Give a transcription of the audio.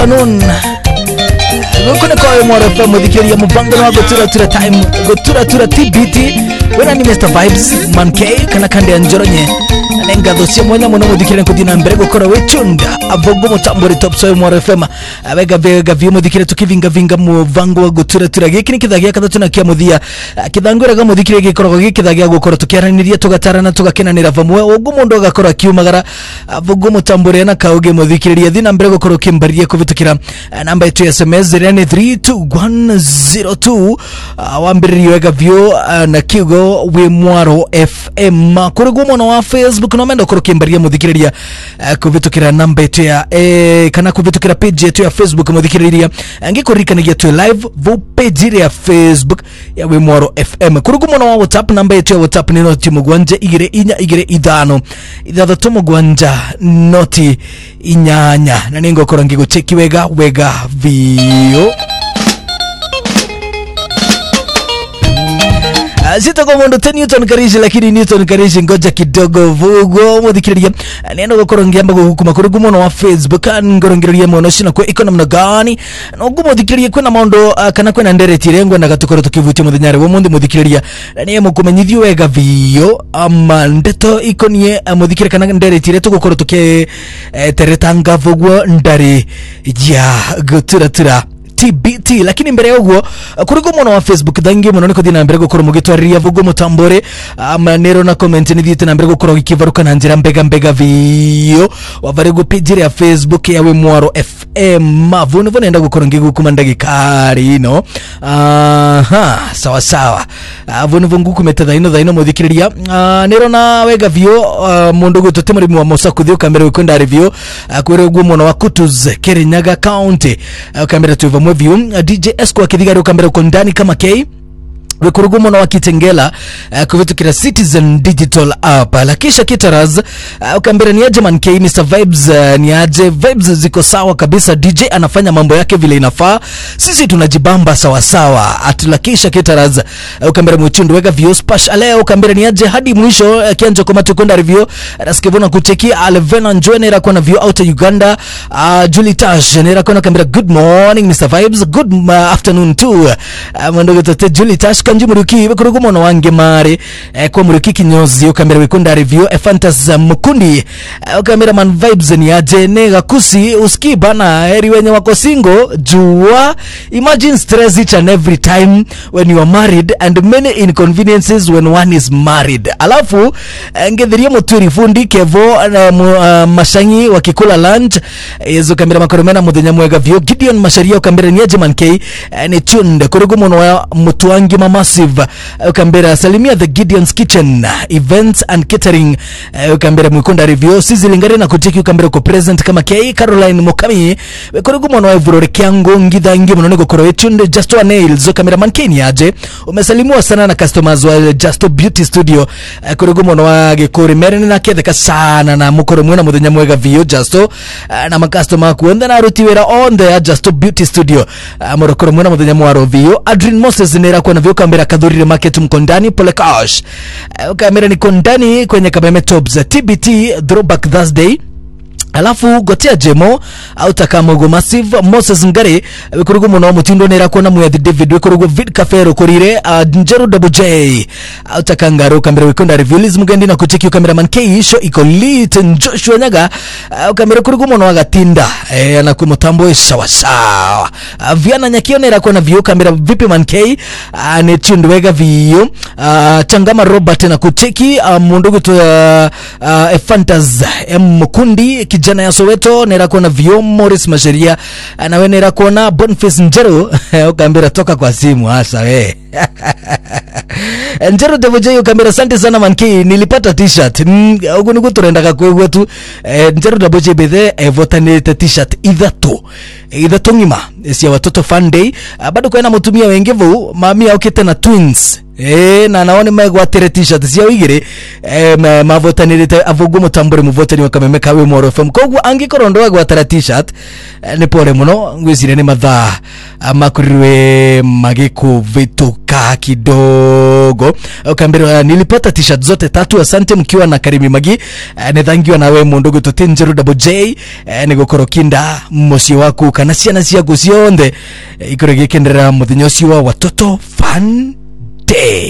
Anon Gukuna kwa Mwaro FM Mudhikiri ya mubango na Gotura time Gotura TBT Wena ni Mr. Vibes Man K Kana kande anjoronye Nenga dosia mwanya mwana Mudhikiri Nkudina mberego kora wechunda Avogo mutambori top soe Mwaro FM Awega vio Mudhikiri tukivinga vinga mubango wa Gotura Giki ni kithagia kada tunakia mudhia Kithangwira Mudhikiri gikoro kithagia gukoro tukiaraniria tugatarana tugakena niravamwe Ogu mundu agakora kiumagara Avogo mutambori na kauge Mudhikiri Dhina mberego koro kimbaria kuvitukira Namba yetu ya SMS 32102 Wambiri wega vio na kiugo we Mwaro FM Kurigu mwana wa Facebook na mendo kuru kimbaria Mudhikiriria kuvitukira namba yetu ya kana kuvitukira page yetu ya Facebook Mudhikiriria Ngikurika ni yetu live vo page ya Facebook ya we Mwaro FM Kurigu mwana wa WhatsApp namba yetu ya WhatsApp ni noti mugwanja igire idano idhatatu mugwanja noti inyanya na ningo kora ngigo cheki wega vio Sita kwa mondo 10 Newton karishi lakini Newton karishi ngoja kidogo vugo Mudhikiriria neno gokorongia mbago hukuma Kurigu mwana wa Facebook Ngorongiria mwana shina kwa iko namna gani Nugu Mudhikiriria kwena maondo kana kwena ndere tirengwe na gatukoro tukivutia Mudhinyare Wamundi Mudhikiriria Nani ya mukumenyithio wega vio Ama ndeto iko niye Mudhikiriria kana ndere tire Tukokoro tuke teretanga vugo ndari Ya Gotura TBT lakini mbere yogo Kurigu mwana wa Facebook dhangi mwana niko dina mberego koro mugeto ria vugo mutambore manero na comment ni dite na mberego koro ikivaruka na njira mbega vio wavarego page ya Facebook ya we Mwaro FM mavunu vona enda gukoro ngigu kumandagi kari no sawa vunu vungu kumeta dhaino Mudhikiriria nero na wega vio mundu gutote muri wa Mosakuthio kamera wekwenda review Kurigu mwana wa Kutuz Kirinyaga County kamera tuva view DJ Esco akithigari ukambere uko ndani kama K Wekurugu mwana wa Kitengela kuvitukira Citizen Digital App Lakisha Kitaraz ukambere ni aje Man K Mr. Vibes ni aje Vibes ziko sawa kabisa DJ anafanya mambo yake vile inafaa Sisi tunajibamba sawa Atulakisha Kitaraz ukambere mwichundu wega view Spash alea ukambere ni aje hadi mwisho Kianjo komatu kwenda review Raskivona kucheki Alvena Njwe nera kwa view out Uganda Julie Tash nera kwa kambere good morning Mr. Vibes good afternoon too Mwandogo tote Julie Tash Kanji muruki Kurugu mwana wange mare Kwa muruki kinyozi Ukambere wikunda review Fantas Mukundi Ukambere Man Vibes ni aje Nega kusi uski bana Heri wenye wako single Jua Imagine stress each and every time When you are married And many inconveniences when one is married Alafu Ngedhiria muturi fundi Kevo Mashangi wakikula lunch Yezu ukambere makoromena Mudhenya mwega view Gideon Masharia ukambere ni aje Man K Ni chunde Kurugu mwana wa Mutuangi Massive ukambera salimia the Gideon's Kitchen Events and Catering ukambera mwikunda review Sizilingari na kucheki ukambera uko present kama K Caroline Mokami Kurigu mwana wa Evurore Kiango Ngidhangi mwanoneko koro echunde Just One Nails ukambera Man K ni aje Umesalimua sana na customers wa Just Beauty Studio Kurigu mwana wa Gekori Merini na ketheka sana na mukoro mwena Mudhenya mwega vio Justo na makastoma kuonda na rutiwera on the Just Beauty Studio Morokoro mwena Mudhenya mwaro vio Adrian Moses nera kwa na vio kamera Kadhurire Market mkondani pole cash kamera ni kondani kwenye Kabeme Tops TBT Throwback Thursday Alafu gotea jemo Autakamogo Massive Moses Ngare Wekurugu mwana wa Mutindo nera kuona Mwethi David Wekurugu Vid Cafero Kurire Njeru Double J Autakangaro kamera wikonda reviews Mugendi na kucheki kamera Man K Show iko lit Joshua Nyaga kamera kurugu mwana wa Gatinda anakumotambo sawa Viana Nyakio nera kuona view kamera vipi Man K ni chundwega view Changama Robert na kucheki mundugu tu Fantas Mukundi kijana ya Soweto nera kuona vio Morris Masheria na we nera kuona Boniface Njero ukambira toka kwa simu hasa we Njero Devoje ukambira asante sana Man K nilipata t-shirt ugu niku turendaka kwewe tu Njero Devoje bethe votanete t-shirt idhato ngima ya watoto fun day bado kwa na mutumia wengevu mami ya ukete na twins na naone megwatire t-shirt cia igire mavotanirite avugu mutambure muvotani wakameme kawe Moro FM kogwo angikoro ndo gwatara t-shirt ni pole muno ngwizire ni mathaa makurirwe magikuvituka kidogo ukambira nilipata t-shirt zote 3 asante mkiwa na Karimi Magi nethangiwa nawe mundugu tutinjeru double J nigukorokinda musi waku kana ciana ciaku cionthe ikurege kendera muthinyosi wa watoto fun day.